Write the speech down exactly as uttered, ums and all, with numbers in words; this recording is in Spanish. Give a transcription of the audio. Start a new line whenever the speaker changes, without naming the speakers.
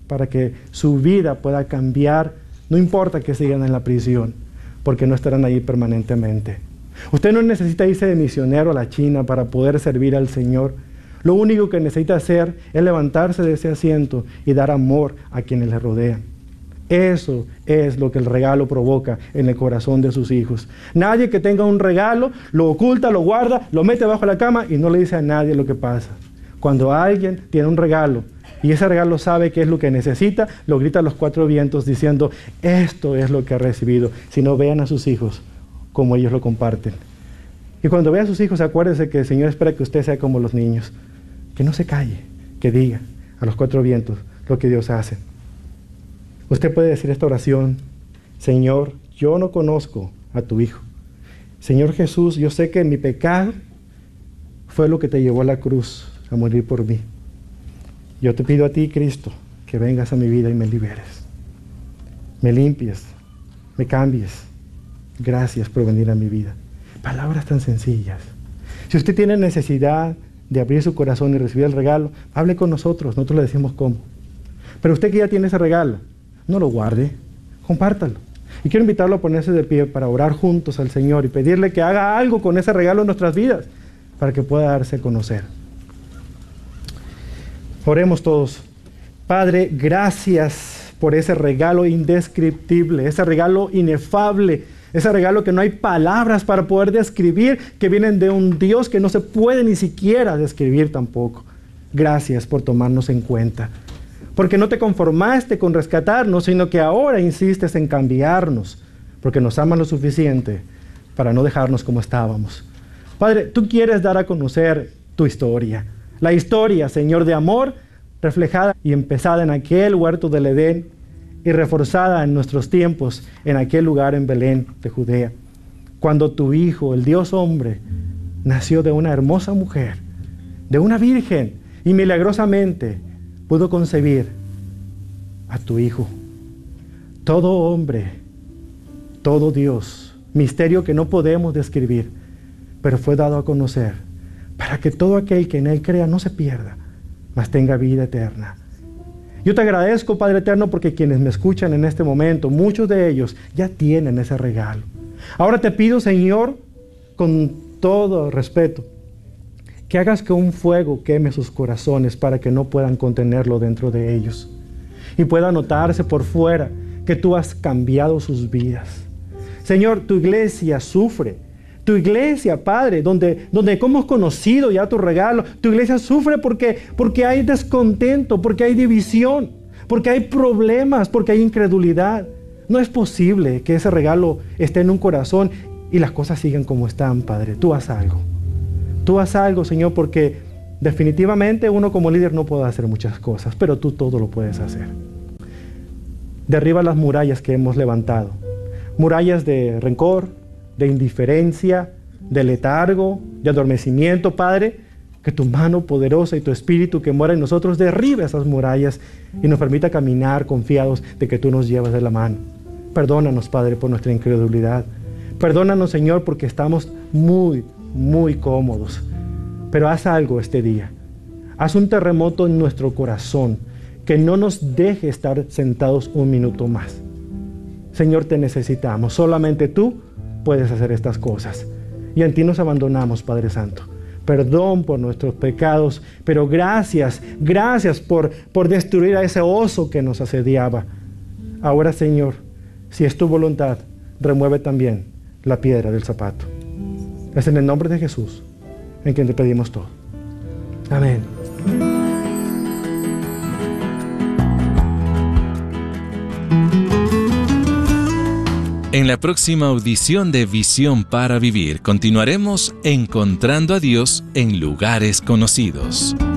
para que su vida pueda cambiar, no importa que sigan en la prisión, porque no estarán ahí permanentemente. Usted no necesita irse de misionero a la China para poder servir al Señor. Lo único que necesita hacer es levantarse de ese asiento y dar amor a quienes le rodean. Eso es lo que el regalo provoca en el corazón de sus hijos. Nadie que tenga un regalo lo oculta, lo guarda, lo mete bajo la cama y no le dice a nadie lo que pasa. Cuando alguien tiene un regalo y ese regalo sabe qué es lo que necesita, lo grita a los cuatro vientos diciendo, esto es lo que ha recibido. Si no, vean a sus hijos como ellos lo comparten. Y cuando vean a sus hijos, acuérdense que el Señor espera que usted sea como los niños. Que no se calle, que diga a los cuatro vientos lo que Dios hace. Usted puede decir esta oración, Señor, yo no conozco a tu Hijo. Señor Jesús, yo sé que mi pecado fue lo que te llevó a la cruz a morir por mí. Yo te pido a ti, Cristo, que vengas a mi vida y me liberes. Me limpies, me cambies. Gracias por venir a mi vida. Palabras tan sencillas. Si usted tiene necesidad de abrir su corazón y recibir el regalo, hable con nosotros, nosotros le decimos cómo. Pero usted que ya tiene ese regalo, no lo guarde, compártalo. Y quiero invitarlo a ponerse de pie para orar juntos al Señor y pedirle que haga algo con ese regalo en nuestras vidas, para que pueda darse a conocer. Oremos todos. Padre, gracias por ese regalo indescriptible, ese regalo inefable, ese regalo que no hay palabras para poder describir, que vienen de un Dios que no se puede ni siquiera describir tampoco. Gracias por tomarnos en cuenta. Porque no te conformaste con rescatarnos, sino que ahora insistes en cambiarnos, porque nos amas lo suficiente para no dejarnos como estábamos. Padre, tú quieres dar a conocer tu historia. La historia, Señor, de amor, reflejada y empezada en aquel huerto del Edén y reforzada en nuestros tiempos en aquel lugar en Belén de Judea. Cuando tu Hijo, el Dios hombre, nació de una hermosa mujer, de una virgen, y milagrosamente pudo concebir a tu Hijo. Todo hombre, todo Dios, misterio que no podemos describir, pero fue dado a conocer para que todo aquel que en Él crea no se pierda, mas tenga vida eterna. Yo te agradezco, Padre eterno, porque quienes me escuchan en este momento, muchos de ellos ya tienen ese regalo. Ahora te pido, Señor, con todo respeto, que hagas que un fuego queme sus corazones para que no puedan contenerlo dentro de ellos y pueda notarse por fuera que tú has cambiado sus vidas. Señor, tu iglesia sufre. Tu iglesia, Padre, donde, donde hemos conocido ya tu regalo, tu iglesia sufre porque, porque hay descontento, porque hay división, porque hay problemas, porque hay incredulidad. No es posible que ese regalo esté en un corazón y las cosas sigan como están, Padre. Tú haz algo. Tú haz algo, Señor, porque definitivamente uno como líder no puede hacer muchas cosas, pero tú todo lo puedes hacer. Derriba las murallas que hemos levantado. Murallas de rencor, de indiferencia, de letargo, de adormecimiento, Padre. Que tu mano poderosa y tu espíritu que mora en nosotros derribe esas murallas y nos permita caminar confiados de que tú nos llevas de la mano. Perdónanos, Padre, por nuestra incredulidad. Perdónanos, Señor, porque estamos muy, muy cómodos. Pero haz algo este día. Haz un terremoto en nuestro corazón que no nos deje estar sentados un minuto más. Señor, te necesitamos. Solamente tú puedes hacer estas cosas. Y en ti nos abandonamos, Padre Santo. Perdón por nuestros pecados, pero gracias, gracias por, por destruir a ese oso que nos asediaba. Ahora, Señor, si es tu voluntad, remueve también la piedra del zapato. Es en el nombre de Jesús en quien te pedimos todo. Amén.
En la próxima audición de Visión para Vivir, continuaremos encontrando a Dios en lugares conocidos.